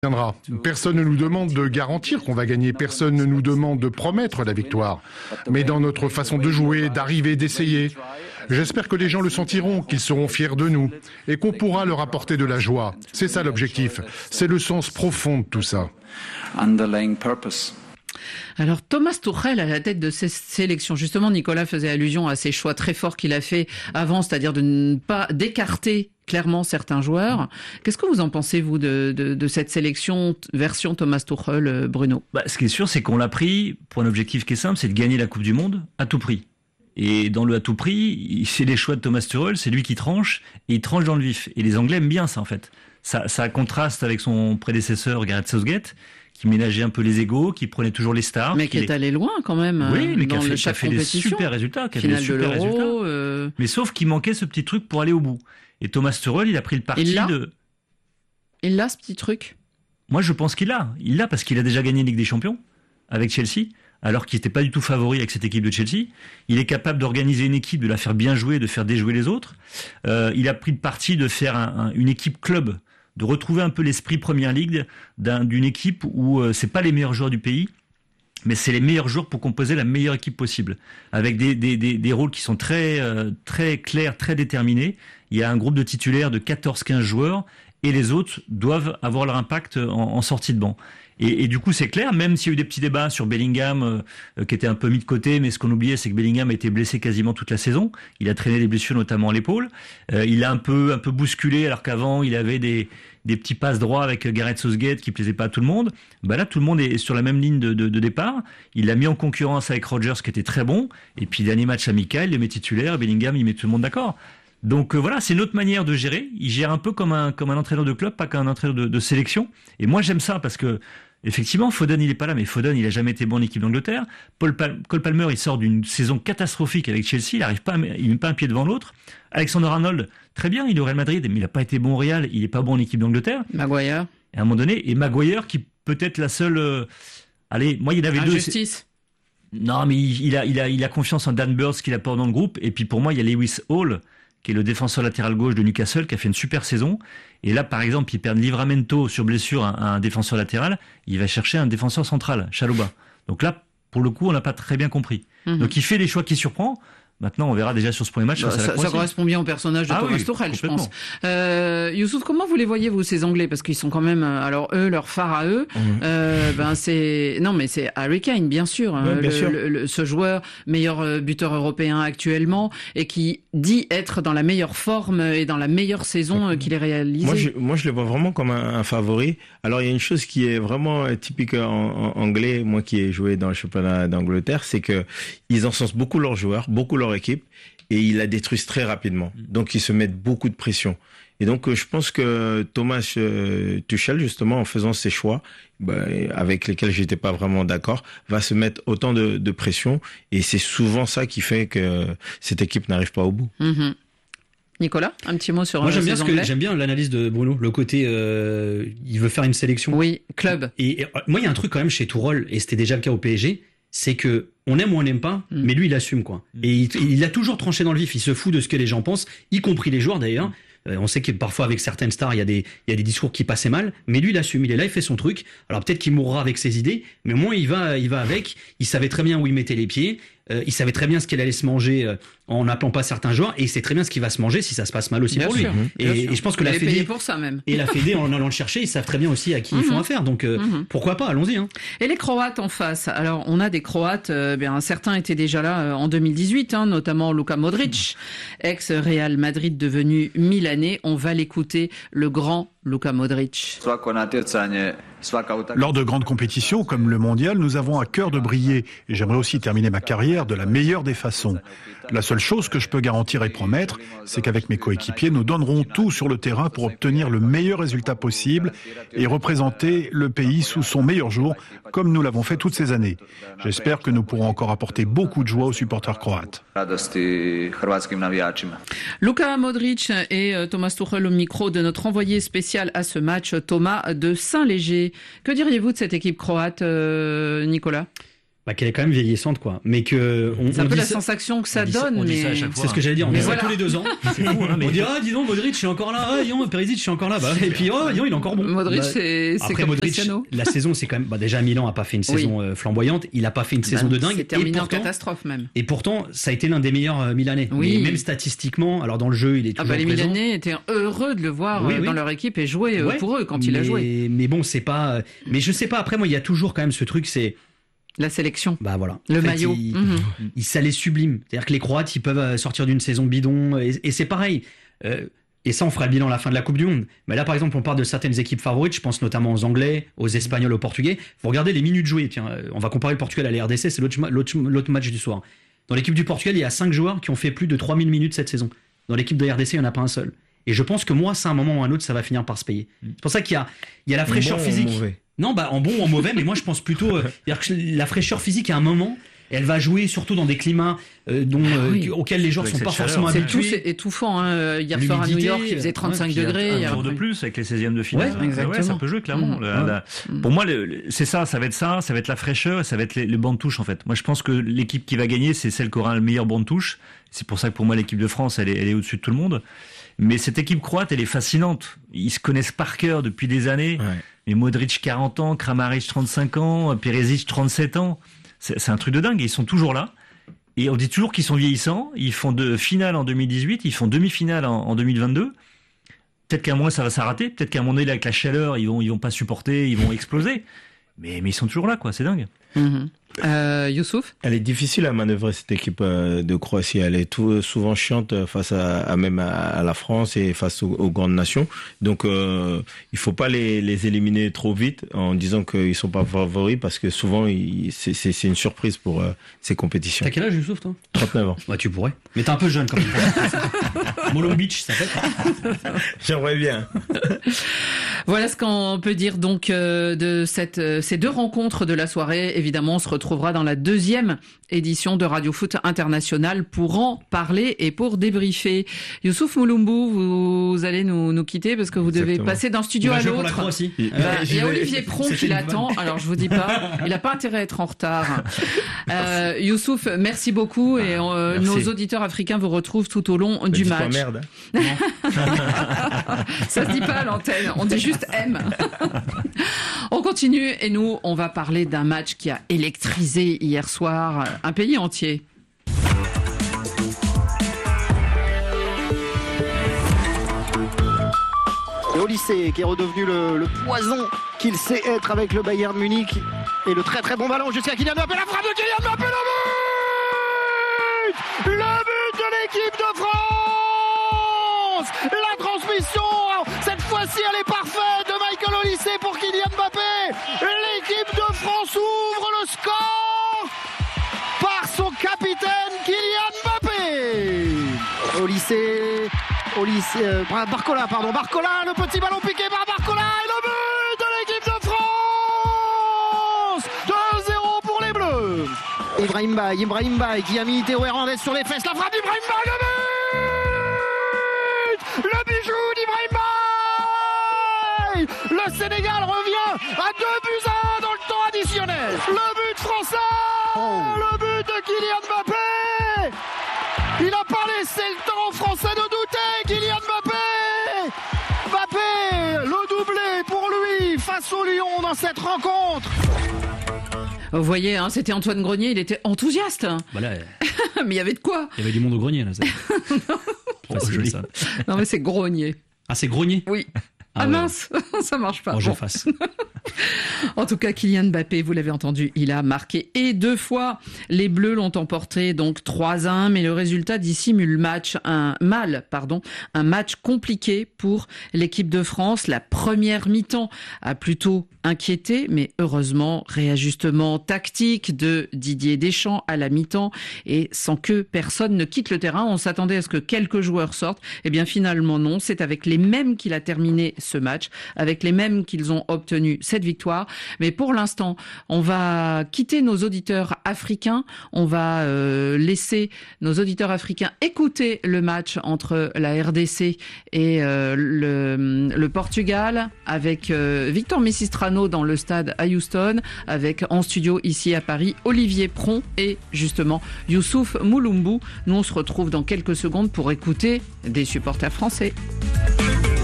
Personne ne nous demande de garantir qu'on va gagner, personne ne nous demande de promettre la victoire. Mais dans notre façon de jouer, d'arriver, d'essayer, j'espère que les gens le sentiront, qu'ils seront fiers de nous et qu'on pourra leur apporter de la joie. C'est ça l'objectif, c'est le sens profond de tout ça. Alors Thomas Tuchel à la tête de cette sélection, justement Nicolas faisait allusion à ces choix très forts qu'il a fait avant, c'est-à-dire de ne pas d'écarter clairement certains joueurs. Qu'est-ce que vous en pensez, vous, de cette sélection version Thomas Tuchel, Bruno ? Ce qui est sûr, c'est qu'on l'a pris pour un objectif qui est simple, c'est de gagner la Coupe du Monde à tout prix. Et dans le à tout prix, c'est les choix de Thomas Tuchel, c'est lui qui tranche, et il tranche dans le vif. Et les Anglais aiment bien ça, en fait. Ça contraste avec son prédécesseur, Gareth Southgate, qui ménageait un peu les égos, qui prenait toujours les stars. Mais qui est allé loin quand même. Oui, mais qui a fait des super résultats. Finale de l'Euro. Mais sauf qu'il manquait ce petit truc pour aller au bout. Et Thomas Tuchel, il a pris le parti de... Il a ce petit truc ? Moi, je pense qu'il l'a. Il l'a parce qu'il a déjà gagné la Ligue des Champions avec Chelsea, alors qu'il n'était pas du tout favori avec cette équipe de Chelsea. Il est capable d'organiser une équipe, de la faire bien jouer, de faire déjouer les autres. Il a pris le parti de faire une équipe club, de retrouver un peu l'esprit Premier League d'une équipe où c'est pas les meilleurs joueurs du pays, mais c'est les meilleurs joueurs pour composer la meilleure équipe possible, avec des rôles qui sont très clairs, très déterminés. Il y a un groupe de titulaires de 14-15 joueurs, et les autres doivent avoir leur impact en sortie de banc. Et du coup, c'est clair, même s'il y a eu des petits débats sur Bellingham, qui était un peu mis de côté, mais ce qu'on oubliait, c'est que Bellingham a été blessé quasiment toute la saison. Il a traîné des blessures, notamment à l'épaule. Il a un peu bousculé, alors qu'avant, il avait des petits passes droits avec Gareth Southgate qui plaisaient pas à tout le monde. Là, tout le monde est sur la même ligne de départ. Il l'a mis en concurrence avec Rodgers, qui était très bon. Et puis, dernier match amical, il le met titulaire. Bellingham, il met tout le monde d'accord. Donc voilà, c'est une autre manière de gérer. Il gère un peu comme un entraîneur de club, pas qu'un entraîneur de sélection. Et moi, j'aime ça parce que effectivement, Foden, il est pas là, mais Foden, il a jamais été bon en équipe d'Angleterre. Cole Palmer, il sort d'une saison catastrophique avec Chelsea. Il met pas un pied devant l'autre. Alexander Arnold, très bien, il est au Real Madrid, mais il a pas été bon au Real. Il est pas bon en équipe d'Angleterre. Maguire. Et à un moment donné, et Maguire, qui peut être la seule, allez, moi, il y en avait deux. Injustice. Non, mais il a confiance en Dan Burns qu'il apporte dans le groupe. Et puis pour moi, il y a Lewis Hall, qui est le défenseur latéral gauche de Newcastle, qui a fait une super saison. Et là, par exemple, il perd Livramento sur blessure, un défenseur latéral. Il va chercher un défenseur central, Chalobah. Donc là, pour le coup, on n'a pas très bien compris. Donc il fait des choix qui surprend. Maintenant, on verra déjà sur ce premier match. Ça correspond bien au personnage de Thomas Tuchel, je pense. Youssouf, comment vous les voyez, vous, ces Anglais ? Parce qu'ils sont quand même, alors eux, leur phare à eux, c'est Harry Kane, bien sûr. Bien sûr. Ce joueur, meilleur buteur européen actuellement, et qui dit être dans la meilleure forme et dans la meilleure saison qu'il ait réalisée. Moi, je le vois vraiment comme un favori. Alors, il y a une chose qui est vraiment typique en anglais, moi qui ai joué dans le championnat d'Angleterre, c'est que ils encensent beaucoup leurs joueurs, beaucoup leur équipe, et ils la détruisent très rapidement. Donc, ils se mettent beaucoup de pression. Et donc, je pense que Thomas Tuchel, justement, en faisant ses choix, avec lesquels j'étais pas vraiment d'accord, va se mettre autant de pression. Et c'est souvent ça qui fait que cette équipe n'arrive pas au bout. Mm-hmm. Nicolas, un petit mot sur moi Anglais. J'aime bien l'analyse de Bruno, le côté il veut faire une sélection. Oui, club. Et moi, il y a un truc quand même chez Tuchel, et c'était déjà le cas au PSG, c'est que on aime ou on n'aime pas, mais lui il assume quoi. Et il a toujours tranché dans le vif, il se fout de ce que les gens pensent, y compris les joueurs d'ailleurs. On sait que parfois avec certaines stars il y a des discours qui passaient mal, mais lui il assume, il est là, il fait son truc. Alors peut-être qu'il mourra avec ses idées, mais au moins il va avec. Il savait très bien où il mettait les pieds, il savait très bien ce qu'il allait se manger en n'appelant pas certains joueurs, et il sait très bien ce qu'il va se manger si ça se passe mal aussi bien pour sûr, lui. Et je pense que la Fédé pour ça même. Et la Fédé en allant le chercher, ils savent très bien aussi à qui ils font affaire. Donc pourquoi pas, allons-y. Et les Croates en face. Alors on a des Croates, certains étaient déjà là en 2018, notamment Luka Modric, ex-Real Madrid devenu Milanais. On va l'écouter, le grand Luka Modric. Lors de grandes compétitions comme le mondial, nous avons à cœur de briller, et j'aimerais aussi terminer ma carrière de la meilleure des façons. La seule chose que je peux garantir et promettre, c'est qu'avec mes coéquipiers, nous donnerons tout sur le terrain pour obtenir le meilleur résultat possible et représenter le pays sous son meilleur jour, comme nous l'avons fait toutes ces années. J'espère que nous pourrons encore apporter beaucoup de joie aux supporters croates. Luka Modric et Thomas Tuchel au micro de notre envoyé spécial à ce match, Thomas de Saint-Léger. Que diriez-vous de cette équipe croate, Nicolas ? qu'elle est quand même vieillissante, quoi. Mais que c'est un peu la sensation que ça donne. On dit mais ça à chaque fois. c'est ce que j'allais dire. On dit ça voilà. tous les 2 ans. C'est fou, hein, mais On dit dis donc Modric, je suis encore là. Dis donc Perisic, je suis encore là. Et puis dis donc, il est encore bon. Modric, Bah, c'est après comme Modric, Cristiano. la saison, c'est quand même. Déjà, Milan a pas fait une saison flamboyante. Il a pas fait une saison de dingue. C'est terminé en pourtant, catastrophe même. et pourtant, ça a été l'un des meilleurs Milanais. Oui. Mais même statistiquement, alors dans le jeu, il est toujours Les présent. Milanais étaient heureux de le voir Oui, dans leur équipe et jouer Ouais. pour eux quand il a joué. Mais bon, c'est pas. Mais je sais pas. Après, moi, il y a toujours quand même ce truc, c'est. La sélection. Bah voilà. Le En fait, maillot. ça les sublime. C'est-à-dire que les Croates, ils peuvent sortir d'une saison bidon. Et c'est pareil. Et ça, on fera le bilan à la fin de la Coupe du Monde. Mais là, par exemple, on parle de certaines équipes favorites. Je pense notamment aux Anglais, aux Espagnols, aux Portugais. Vous regardez les minutes jouées. Tiens, on va comparer le Portugal à la RDC. C'est l'autre match du soir. Dans l'équipe du Portugal, il y a 5 joueurs qui ont fait plus de 3000 minutes cette saison. Dans l'équipe de la RDC, il n'y en a pas un seul. Et je pense que moi, ça, à un moment ou à un autre, ça va finir par se payer. C'est pour ça qu'il y a la fraîcheur physique. Non, en bon ou en mauvais, mais moi je pense plutôt c'est-à-dire que la fraîcheur physique à un moment, elle va jouer surtout dans des climats auxquels les joueurs sont pas forcément C'est habitués. étouffant. Hier soir à New York, il faisait 35 degrés. Un jour de plus avec les 16e de finale. Ouais, exactement. Ça peut jouer clairement. Pour moi, c'est ça va être la fraîcheur, ça va être les bancs de touche en fait. Moi, je pense que l'équipe qui va gagner, c'est celle qui aura le meilleur banc de touche. C'est pour ça que pour moi, l'équipe de France, elle est au-dessus de tout le monde. Mais cette équipe croate, elle est fascinante. Ils se connaissent par cœur depuis des années. Ouais. Mais Modric 40 ans, Kramaric 35 ans, Perisic 37 ans. C'est un truc de dingue. Ils sont toujours là. Et on dit toujours qu'ils sont vieillissants. Ils font de finale en 2018, ils font demi-finale en 2022. Peut-être qu'à un moment ça va s'arrêter. Peut-être qu'à un moment donné, avec la chaleur, ils vont pas supporter, ils vont exploser. Mais ils sont toujours là, quoi. C'est dingue. Youssouf ? Elle est difficile à manœuvrer, cette équipe de Croatie. Elle est souvent chiante face à la France et face aux grandes nations. Donc, il faut pas les éliminer trop vite en disant qu'ils sont pas favoris parce que souvent, c'est une surprise pour ces compétitions. T'as quel âge, Youssouf, toi ? 39 ans. Ouais, tu pourrais. Mais t'es un peu jeune quand même. Molo Beach, ça fait. J'aimerais bien. Voilà ce qu'on peut dire donc de ces 2 rencontres de la soirée. Évidemment, on se retrouvera dans la 2e édition de Radio Foot International pour en parler et pour débriefer. Youssouf Moulombou, vous allez nous quitter parce que vous devez passer d'un studio à l'autre. Il y a Olivier Pron qui l'attend. Alors je vous dis pas, il n'a pas intérêt à être en retard. Youssouf, merci beaucoup et merci. Nos auditeurs africains vous retrouvent tout au long du match. Pas merde. Ça se dit pas à l'antenne, on dit juste M. On continue et nous, on va parler d'un match qui a électrisé hier soir un pays entier. Et au lycée qui est redevenu le poison qu'il sait être avec le Bayern Munich. Et le très très bon ballon jusqu'à Kylian Mbappé, la frappe de Kylian Mbappé, le but de l'équipe de France. La transmission, cette fois-ci elle est parfaite de Michael Olise pour Kylian Mbappé. L'équipe de France ouvre le score par son capitaine Kylian Mbappé. Barcola, le petit ballon piqué par Barcola et le but de l'équipe de France. 2-0 pour les Bleus. Ibrahim Baye qui a mis Théo Hernandez sur les fesses, la frappe d'Ibrahim Baye, le but, le bijou d'Ibrahim Baye. Le Sénégal revient à 2-1 dans le temps additionnel. Le but français, le but de Kylian Mbappé. Il n'a pas laissé le temps aux Français de douter, Kylian Mbappé. Le doublé pour lui face au Lyon dans cette rencontre. Vous voyez, c'était Antoine Grenier, il était enthousiaste. Voilà. Mais il y avait de quoi. Il y avait du monde au grenier là. Joli. Ça. Non mais c'est Grenier. Ah c'est Grenier. Oui. Ah mince, ça marche pas. J'efface. En tout cas, Kylian Mbappé, vous l'avez entendu, il a marqué et 2 fois. Les Bleus l'ont emporté donc 3-1, mais le résultat dissimule un match compliqué pour l'équipe de France. La première mi-temps a plutôt inquiété, mais heureusement, réajustement tactique de Didier Deschamps à la mi-temps et sans que personne ne quitte le terrain. On s'attendait à ce que quelques joueurs sortent. Eh bien, finalement, non. C'est avec les mêmes qu'il a terminé ce match, avec les mêmes qu'ils ont obtenu cette victoire. Mais pour l'instant, on va quitter nos auditeurs africains. On va laisser nos auditeurs africains écouter le match entre la RDC et le Portugal avec Victor Messistrano dans le stade à Houston, avec en studio ici à Paris Olivier Pron et justement Youssouf Moulombou. Nous on se retrouve dans quelques secondes pour écouter des supporters français.